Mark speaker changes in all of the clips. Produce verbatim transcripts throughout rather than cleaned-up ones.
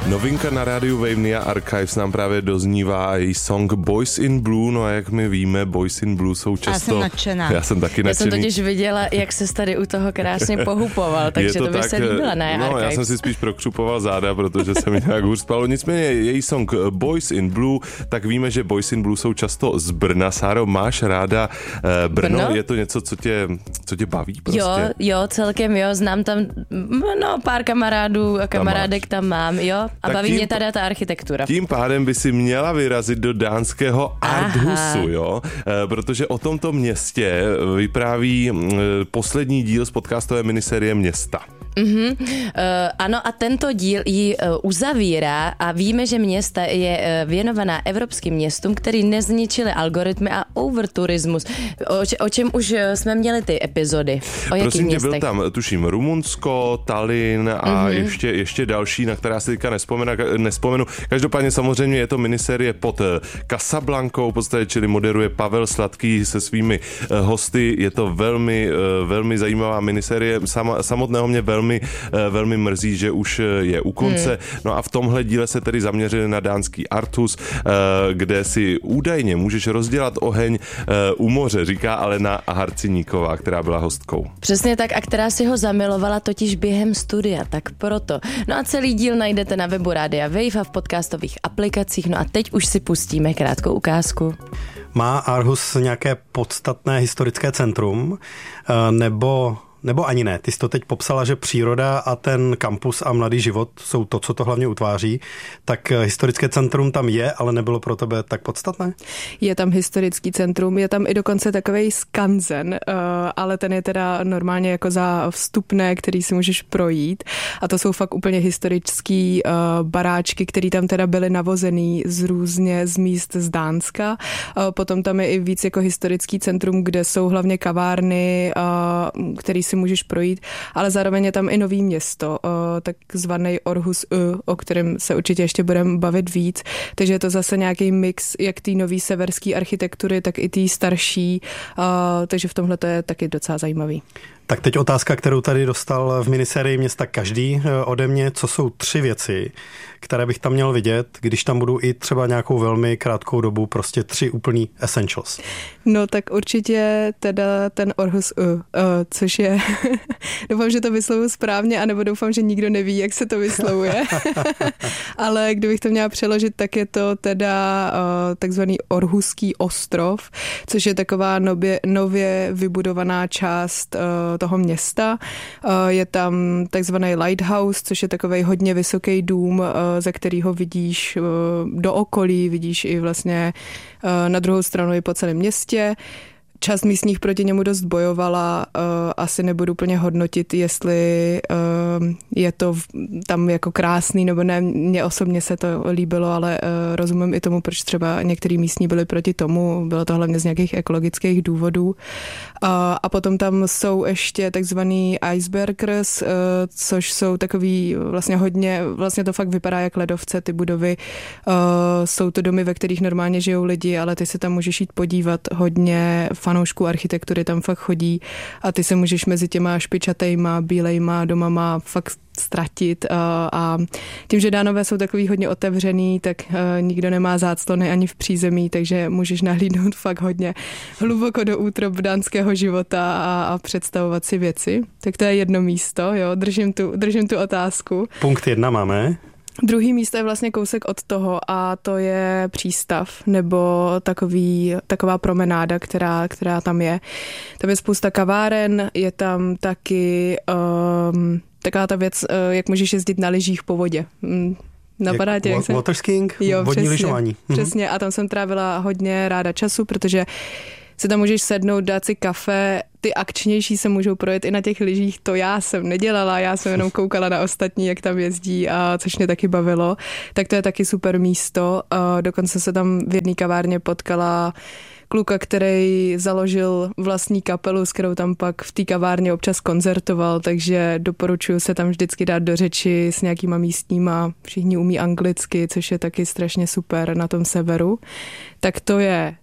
Speaker 1: Novinka na rádiu Wave Nia Archives nám právě doznívá její song Boys in Blue, no a jak my víme, Boys in Blue jsou často...
Speaker 2: Já jsem nadšená.
Speaker 1: Já jsem taky nadšený.
Speaker 3: Já jsem totiž viděla, jak se tady u toho krásně pohupoval, takže to, to by tak, se líbila na
Speaker 1: No,
Speaker 3: Archives.
Speaker 1: já jsem si spíš prokřupoval záda, protože se mi nějak hůř spalo. Nicméně její song Boys in Blue, tak víme, že Boys in Blue jsou často z Brna. Sáro, máš ráda eh, Brno? Brno? Je to něco, co tě, co tě baví prostě?
Speaker 3: Jo, jo, celkem jo, znám tam no, pár kamarádů a kamarádek tam, tam mám, jo. A tak baví tím, mě tady ta architektura.
Speaker 1: Tím pádem by si měla vyrazit do dánského Aarhusu, jo? E, protože o tomto městě vypráví e, poslední díl z podcastové miniserie Města.
Speaker 3: Mm-hmm. Uh, ano, a tento díl ji uh, uzavírá a víme, že Města je uh, věnovaná evropským městům, který nezničili algoritmy a overturismus. O, če- o čem už uh, jsme měli ty epizody? O jakých
Speaker 1: Prosím tě,
Speaker 3: městech?
Speaker 1: byl tam, tuším, Rumunsko, Tallinn a
Speaker 3: mm-hmm.
Speaker 1: ještě, ještě další, na která se teďka nespomenu, nespomenu. Každopádně samozřejmě je to miniserie pod Casablankou, v podstatě, čili moderuje Pavel Sladký se svými uh, hosty. Je to velmi, uh, velmi zajímavá miniserie. Sam, samotného mě velmi Velmi, velmi mrzí, že už je u konce. Hmm. No a v tomhle díle se tedy zaměřili na dánský Aarhus, kde si údajně můžeš rozdělat oheň u moře, říká Alena Harciníková, která byla hostkou.
Speaker 3: Přesně tak, a která si ho zamilovala totiž během studia, tak proto. No a celý díl najdete na webu Rádia Wave a v podcastových aplikacích. No a teď už si pustíme krátkou ukázku.
Speaker 4: Má Aarhus nějaké podstatné historické centrum, nebo... Nebo ani ne. Ty jsi to teď popsala, že příroda a ten kampus a mladý život jsou to, co to hlavně utváří. Tak historické centrum tam je, ale nebylo pro tebe tak podstatné?
Speaker 5: Je tam historický centrum, je tam i dokonce takovej skanzen, ale ten je teda normálně jako za vstupné, který si můžeš projít. A to jsou fakt úplně historický baráčky, které tam teda byly navozený z různě z míst z Dánska. Potom tam je i víc jako historický centrum, kde jsou hlavně kavárny, který si můžeš projít, ale zároveň je tam i nový město, takzvaný Aarhus, o kterém se určitě ještě budeme bavit víc, takže je to zase nějaký mix jak té nový severské architektury, tak i té starší, takže v tomhle to je taky docela zajímavý.
Speaker 4: Tak teď otázka, kterou tady dostal v minisérii Města každý ode mě. Co jsou tři věci, které bych tam měl vidět, když tam budu i třeba nějakou velmi krátkou dobu, prostě tři úplný essentials?
Speaker 5: No tak určitě teda ten Aarhus, uh, uh, což je, doufám, že to vyslovuji správně, anebo doufám, že nikdo neví, jak se to vyslovuje. Ale kdybych to měla přeložit, tak je to teda uh, takzvaný Aarhuský ostrov, což je taková nově, nově vybudovaná část uh, toho města. Je tam takzvaný lighthouse, což je takovej hodně vysoký dům, ze kterého vidíš do okolí, vidíš i vlastně na druhou stranu i po celém městě. Část místních proti němu dost bojovala, uh, asi nebudu úplně hodnotit, jestli uh, je to v, tam jako krásný, nebo ne, mně osobně se to líbilo, ale uh, rozumím i tomu, proč třeba některý místní byli proti tomu, bylo to hlavně z nějakých ekologických důvodů. Uh, a potom tam jsou ještě takzvaný icebergers, uh, což jsou takový vlastně hodně, vlastně to fakt vypadá jak ledovce, ty budovy. Uh, jsou to domy, ve kterých normálně žijou lidi, ale ty se tam můžeš jít podívat, hodně fanoušků architektury tam fakt chodí a ty se můžeš mezi těma špičatejma, bílejma domama fakt ztratit a, a tím, že Dánové jsou takový hodně otevřený, tak uh, nikdo nemá záclony ani v přízemí, takže můžeš nahlídnout fakt hodně hluboko do útrob dánského života a, a představovat si věci. Tak to je jedno místo, jo, držím tu, držím tu otázku.
Speaker 4: Punkt jedna máme.
Speaker 5: Druhý místo je vlastně kousek od toho a to je přístav nebo takový, taková promenáda, která, která tam je. Tam je spousta kaváren, je tam taky um, taková ta věc, uh, jak můžeš jezdit na lyžích po vodě. Mm. Napadá tě, jak se...
Speaker 4: Waterskiing?
Speaker 5: Jo,
Speaker 4: vodní
Speaker 5: přesně,
Speaker 4: lyžování.
Speaker 5: Přesně, a tam jsem trávila hodně ráda času, protože si tam můžeš sednout, dát si kafe, ty akčnější se můžou projet i na těch lyžích, to já jsem nedělala, já jsem jenom koukala na ostatní, jak tam jezdí, a což mě taky bavilo. Tak to je taky super místo. A dokonce se tam v jedné kavárně potkala kluka, který založil vlastní kapelu, s kterou tam pak v té kavárně občas koncertoval, takže doporučuji se tam vždycky dát do řeči s nějakýma místníma, všichni umí anglicky, což je taky strašně super na tom severu. Tak to je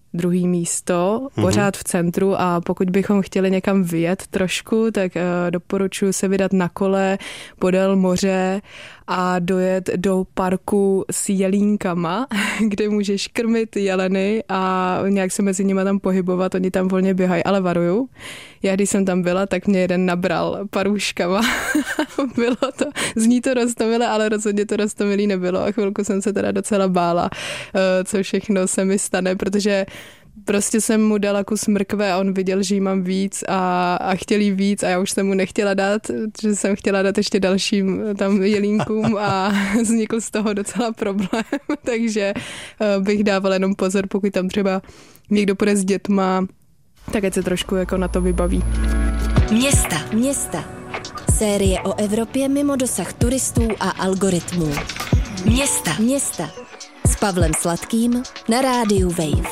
Speaker 5: druhý místo, mm-hmm. pořád v centru, a pokud bychom chtěli někam vyjet trošku, tak uh, doporučuji se vydat na kole podél moře a dojet do parku s jelínkama, kde můžeš krmit jeleny a nějak se mezi nimi tam pohybovat, oni tam volně běhají, ale varuju. Já když jsem tam byla, tak mě jeden nabral parůškama. Bylo to, zní to roztomilé, ale rozhodně to roztomilý nebylo a chvilku jsem se teda docela bála, co všechno se mi stane, protože prostě jsem mu dala kus mrkve a on viděl, že jí mám víc a, a chtěl jí víc a já už jsem mu nechtěla dát, že jsem chtěla dát ještě dalším tam jelínkům a vznikl z toho docela problém, takže bych dávala jenom pozor, pokud tam třeba někdo půjde s dětma, tak ať se trošku jako na to vybaví.
Speaker 2: Města, města. Série o Evropě mimo dosah turistů a algoritmů. Města, města. S Pavlem Sladkým na rádiu Wave.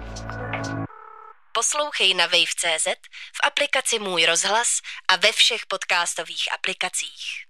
Speaker 2: Poslouchej na wave tečka cé zet, v aplikaci Můj rozhlas a ve všech podcastových aplikacích.